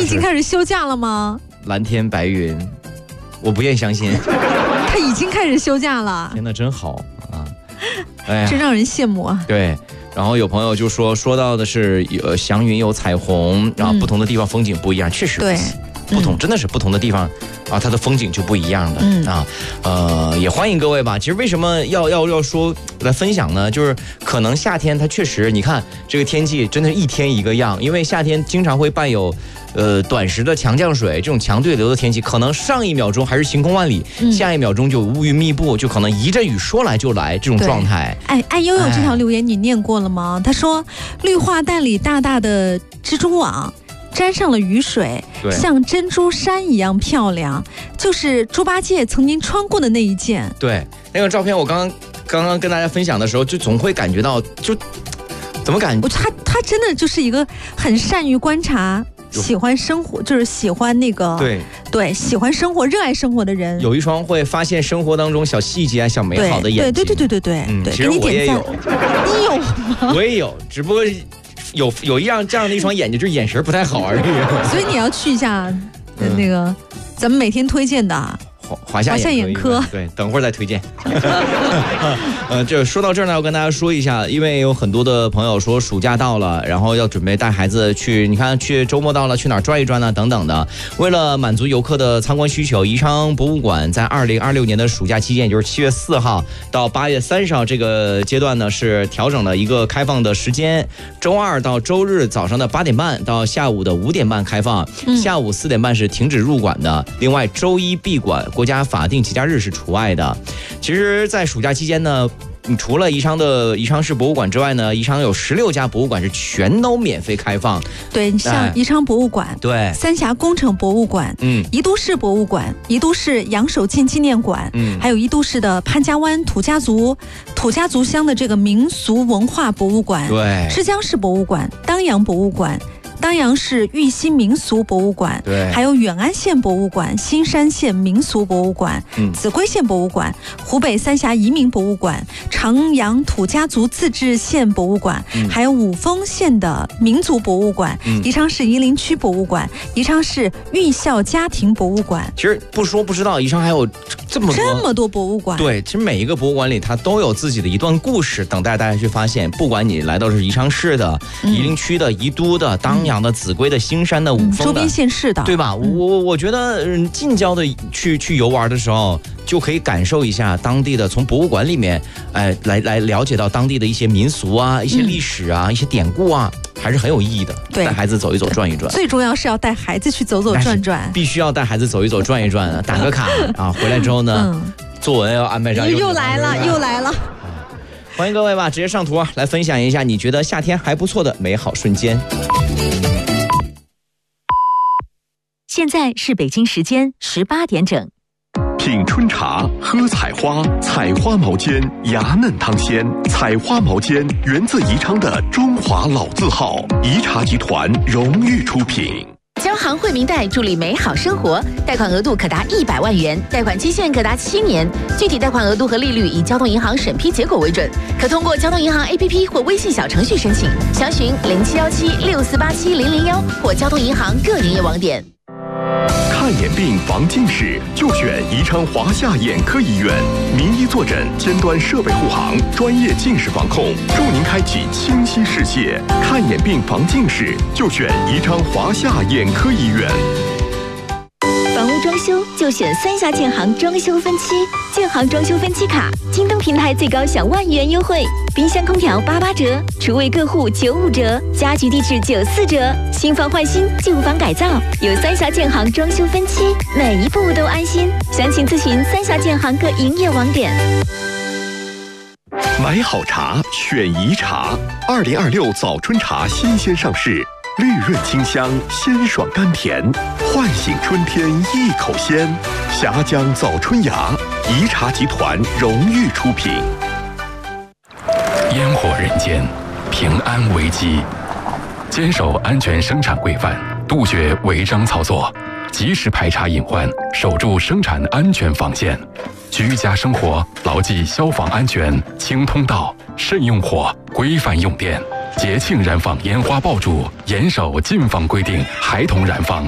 已经开始休假了吗？ 蓝天白云，我不愿意相信。 他已经开始休假了。 天哪，真好啊！哎， 真让人羡慕啊。 对。然后有朋友就说到的是祥云有彩虹，然后不同的地方风景不一样，确实对。 不同真的是不同的地方啊，它的风景就不一样的也欢迎各位吧。其实为什么要说来分享呢？就是可能夏天它确实，你看这个天气真的是一天一个样，因为夏天经常会伴有短时的强降水，这种强对流的天气，可能上一秒钟还是晴空万里，下一秒钟就乌云密布，就可能一阵雨说来就来这种状态。 爱悠悠这条留言你念过了吗？他说绿化带里大大的蜘蛛网沾上了雨水，像珍珠山一样漂亮，就是猪八戒曾经穿过的那一件。 对，那个照片我刚刚跟大家分享的时候，就总会感觉到，就怎么感觉他真的就是一个很善于观察，喜欢生活，就是喜欢那个对喜欢生活、热爱生活的人， 有一双会发现生活当中小细节、小美好的眼睛。 对， 其实我也有， 你有吗？ 我也有，只不过有一样这样的一双眼睛，就是眼神不太好而已。 所以你要去一下那个咱们每天推荐的华夏眼科。对，等会儿再推荐。这说到这儿呢，要跟大家说一下，因为有很多的朋友说暑假到了，然后要准备带孩子去，你看去周末到了，去哪儿转一转呢？等等的。为了满足游客的参观需求，宜昌博物馆在2026年的暑假期间，也就是7月4号到8月30号这个阶段呢，是调整了一个开放的时间，周二到周日早上的8点半到下午的5点半开放，下午4点半是停止入馆的。另外周一闭馆，国家法定节假日是除外的。其实在暑假期间呢，除了宜昌市博物馆之外呢，宜昌有16家博物馆是全都免费开放。 对，像宜昌博物馆， 对， 三峡工程博物馆，宜都市博物馆，宜都市杨守敬纪念馆，还有宜都市的潘家湾土家族乡的这个民俗文化博物馆， 对， 枝江市博物馆，当阳博物馆。当阳市玉溪民俗博物馆， 对， 还有远安县博物馆、新山县民俗博物馆、秭归县博物馆、湖北三峡移民博物馆、长阳土家族自治县博物馆，还有五峰县的民族博物馆、宜昌市夷陵区博物馆、宜昌市育孝家庭博物馆。 其实不说不知道，宜昌还有这么多博物馆。 对，其实每一个博物馆里它都有自己的一段故事，等待大家去发现。不管你来到是宜昌市的、夷陵区的、宜都的、当阳的、秭归的、新山的、五峰的周边县市的， 对吧？我觉得近郊的去游玩的时候，就可以感受一下当地的，从博物馆里面来了解到当地的一些民俗啊、一些历史啊、一些典故啊，还是很有意义的。 对， 带孩子走一走、转一转。 最重要是要带孩子去走走转转， 必须要带孩子走一走、转一转，打个卡啊！回来之后呢，作文要安排上。 又来了。 欢迎各位吧，直接上图来分享一下你觉得夏天还不错的美好瞬间。 现在是北京时间18点整。 品春茶，喝采花，采花毛尖，芽嫩汤鲜。采花毛尖源自宜昌的中华老字号，宜茶集团荣誉出品。 交行惠民贷助力美好生活，贷款额度可达100万元，贷款期限可达7年，具体贷款额度和利率以交通银行审批结果为准，可通过交通银行 APP 或微信小程序申请，详询07176487-001或交通银行各营业网点。 看眼病防近视就选宜昌华夏眼科医院，名医坐诊，尖端设备护航，专业近视防控，助您开启清晰视线。看眼病防近视就选宜昌华夏眼科医院。 房屋装修就选三峡建行装修分期，建行装修分期卡，京东平台最高享1万元优惠，冰箱空调88折，厨卫各户95折，家居地质94折，新房换新，旧房改造，有三峡建行装修分期，每一步都安心。详情咨询三峡建行各营业网点。 买好茶选宜茶，2026早春茶新鲜上市。绿润清香，鲜爽甘甜，唤醒春天一口鲜。峡江早春芽，宜茶集团荣誉出品。 烟火人间，平安危机，坚守安全生产规范，杜绝违章操作，及时排查隐患，守住生产安全防线。居家生活牢记消防安全，清通道，慎用火，规范用电。节庆燃放烟花爆竹，严守禁放规定，孩童燃放